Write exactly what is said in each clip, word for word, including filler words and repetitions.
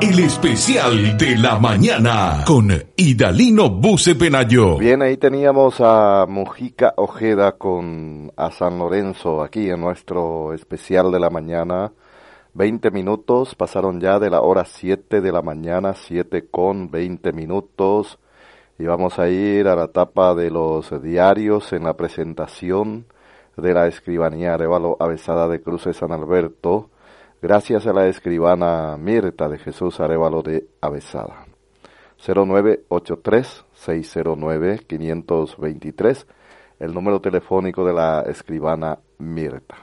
El especial de la mañana con Idalino Buce Penayo. Bien, ahí teníamos a Mujica Ojeda con a San Lorenzo aquí en nuestro especial de la mañana. veinte minutos, pasaron ya de la hora siete de la mañana, siete con veinte minutos. Y vamos a ir a la etapa de los diarios en la presentación de la escribanía Arévalo Avezada de Cruces San Alberto, gracias a la escribana Mirta de Jesús Arévalo de Avezada. cero nueve ocho tres, seis cero nueve, cinco dos tres, el número telefónico de la escribana Mirta.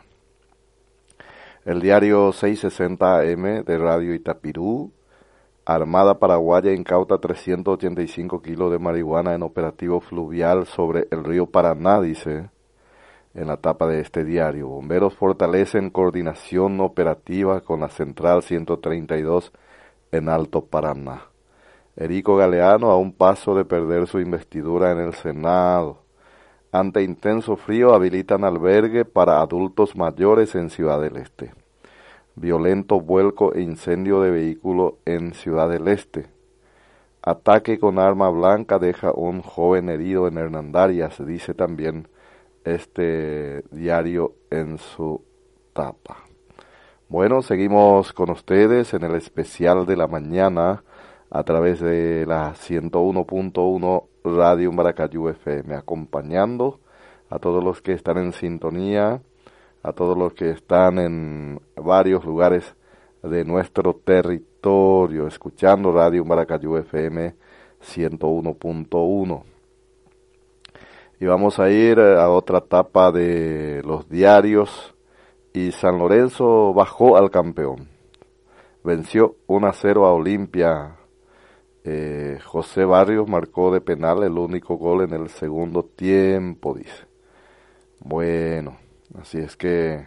El diario seiscientos sesenta A M de Radio Itapirú: Armada Paraguaya incauta trescientos ochenta y cinco kilos de marihuana en operativo fluvial sobre el río Paraná, dice en la tapa de este diario. Bomberos fortalecen coordinación operativa con la Central ciento treinta y dos en Alto Paraná. Erico Galeano a un paso de perder su investidura en el Senado. Ante intenso frío habilitan albergue para adultos mayores en Ciudad del Este. Violento vuelco e incendio de vehículo en Ciudad del Este. Ataque con arma blanca deja un joven herido en Hernandarias, dice también este diario en su tapa. Bueno, seguimos con ustedes en el especial de la mañana a través de la ciento uno punto uno Radio Maracayú F M, acompañando a todos los que están en sintonía, a todos los que están en varios lugares de nuestro territorio, escuchando Radio Maracayú F M ciento uno punto uno. Y vamos a ir a otra etapa de los diarios. Y San Lorenzo bajó al campeón. Venció uno a cero a Olimpia. Eh, José Barrios marcó de penal el único gol en el segundo tiempo, dice. Bueno, así es que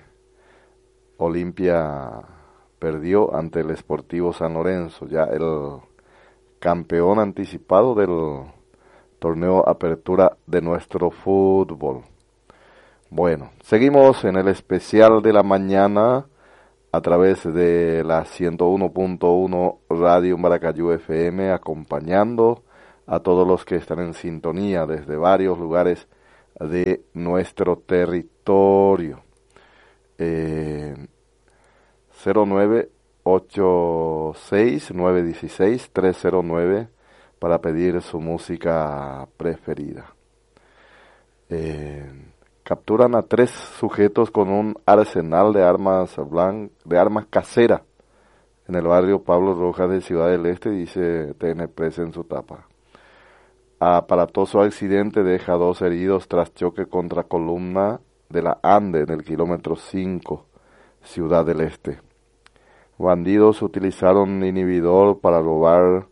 Olimpia perdió ante el Sportivo San Lorenzo, ya el campeón anticipado del torneo Apertura de nuestro fútbol. Bueno, seguimos en el especial de la mañana a través de la ciento uno punto uno Radio Maracayú F M, acompañando a todos los que están en sintonía desde varios lugares de nuestro territorio. Eh, cero nueve ocho seis, nueve uno seis, tres cero nueve para pedir su música preferida. Eh, capturan a tres sujetos con un arsenal de armas blan- de armas caseras en el barrio Pablo Rojas de Ciudad del Este, dice T N Press en su tapa. Aparatoso accidente deja dos heridos tras choque contra columna de la Ande en el kilómetro cinco, Ciudad del Este. Bandidos utilizaron inhibidor para robar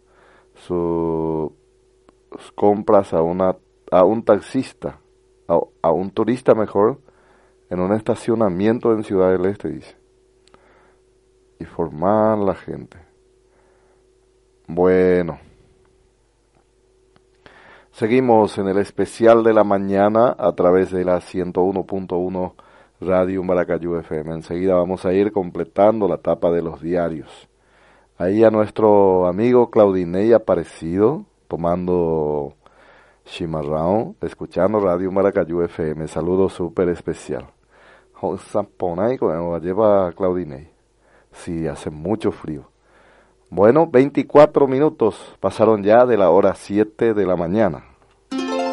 sus compras a una a un taxista, a, a un turista mejor, en un estacionamiento en Ciudad del Este, dice. Y formar la gente. Bueno. Seguimos en el especial de la mañana a través de la ciento uno punto uno Radio Maracayú F M. Enseguida vamos a ir completando la tapa de los diarios. Ahí a nuestro amigo Claudinei Aparecido, tomando chimarrón, escuchando Radio Maracayú F M. Saludo súper especial. Lleva Claudinei. Sí, hace mucho frío. Bueno, veinticuatro minutos pasaron ya de la hora siete de la mañana.